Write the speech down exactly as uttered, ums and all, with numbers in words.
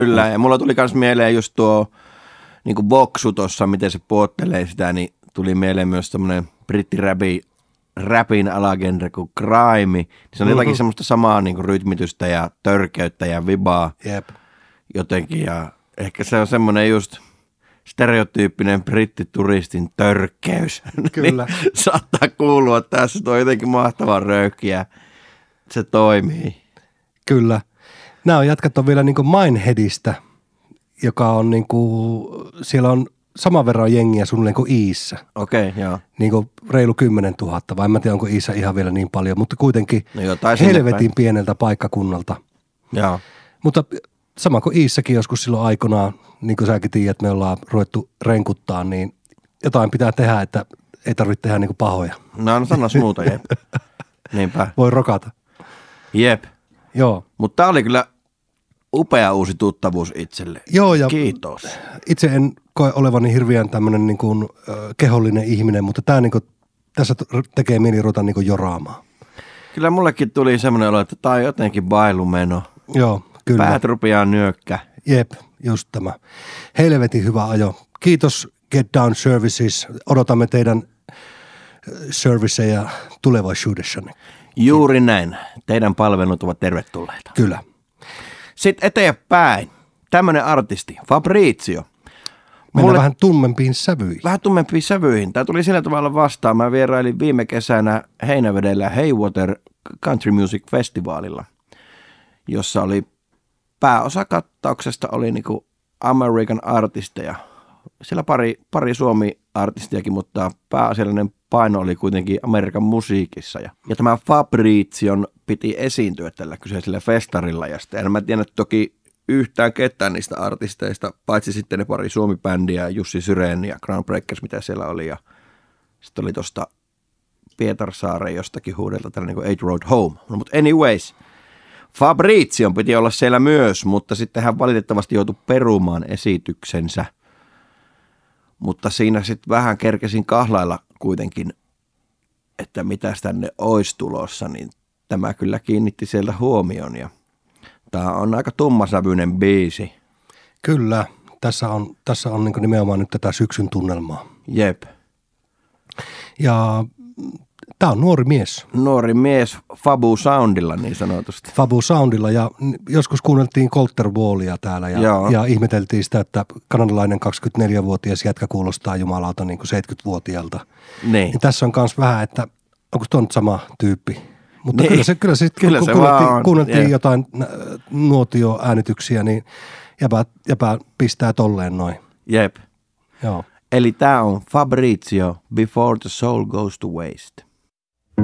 Kyllä, ja mulla tuli myös mieleen just tuo niin kuin boksu tuossa, miten se puottelee sitä, niin tuli mieleen myös tämmöinen brittiräpi, räpin alagenre kuin grime. Niin se on mm-hmm. jotakin semmoista samaa niin kuin rytmitystä ja törkeyttä ja vibaa Jep. jotenkin. Ja ehkä se on semmoinen just stereotyyppinen brittituristin törkkeys. Kyllä. niin saattaa kuulua tässä, tuo on jotenkin mahtava röykkiä. Se toimii. Kyllä. Nämä on jatkettu vielä niin kuin Mineheadista, joka on niin kuin, siellä on saman verran jengiä suunnilleen kuin Iissä. Okei, okay, joo. Niin kuin reilu kymmenen tuhatta, vai en mä tiedä, onko Iissä ihan vielä niin paljon, mutta kuitenkin no helvetin pieneltä paikkakunnalta. Joo. Mutta sama kuin Iissäkin joskus silloin aikanaan, niin kuin säkin tiedät, me ollaan ruvettu renkuttaa, niin jotain pitää tehdä, että ei tarvitse tehdä niin kuin pahoja. No, no sanois muuta, jep. Niinpä. Voi rokata. Jep. Joo. Mutta tää oli kyllä upea uusi tuttavuus itselle. Joo, ja kiitos. Itse en koe olevani hirveän tämmöinen niin kuin, äh, kehollinen ihminen, mutta tää niin kuin, tässä tekee mieli ruveta niin kuin joraamaan. Kyllä mullekin tuli semmoinen olo, että tää on jotenkin bailumeno. Joo, kyllä. Päät rupeaa nyökkä. Jep, just tämä. Helvetin hyvä ajo. Kiitos Get Down Services. Odotamme teidän serviceja tulevaisuudessanne. Juuri näin. Teidän palvelut ovat tervetulleita. Kyllä. Sitten eteenpäin. Tämmönen artisti, Fabrizio. Mennään Mulle... vähän tummempiin sävyihin. Vähän tummempiin sävyihin. Tämä tuli sillä tavalla vastaan. Mä vierailin viime kesänä Heinävedellä Haywater Country Music Festivalilla, jossa oli pääosa kattauksesta oli niinku American artisteja. Siellä pari, pari Suomi-artistiakin, mutta pääasiallinen paino oli kuitenkin Amerikan musiikissa. Ja, ja tämä Fabrizion piti esiintyä tällä kyseisellä festarilla. Ja sitten en mä tiedä toki yhtään ketään niistä artisteista, paitsi sitten ne pari Suomi-bändiä, Jussi Syren ja Groundbreakers, mitä siellä oli. Ja sitten oli tuosta Pietarsaaren jostakin huudelta tällainen kuin Eight Road Home. No, mutta anyways, Fabrizion piti olla siellä myös, mutta sitten hän valitettavasti joutui perumaan esityksensä. Mutta siinä sitten vähän kerkesin kahlailla kuitenkin, että mitäs tänne olisi tulossa, niin tämä kyllä kiinnitti sieltä huomioon. Ja tämä on aika tummasävyinen biisi. Kyllä, tässä on, tässä on niin kuin nimenomaan nyt tätä syksyn tunnelmaa. Jep. Ja tämä on nuori mies. Nuori mies Fabu Soundilla niin sanotusti. Fabu Soundilla ja joskus kuunneltiin Colter Wallia täällä ja, ja ihmeteltiin sitä, että kanadalainen kaksikymmentäneljävuotias jätkä kuulostaa jumalauta niin kuin seitsemänkymmentävuotiaalta. Niin. Niin tässä on myös vähän, että onko tuo nyt sama tyyppi. Mutta niin. kyllä se, kyllä se kyllä kun se kuunneltiin, kuunneltiin yeah. jotain nuotioäänityksiä, niin jäpä, jäpä pistää tolleen noin. Jep. Joo. Eli tämä on Fabrizio, Before the Soul Goes to Waste.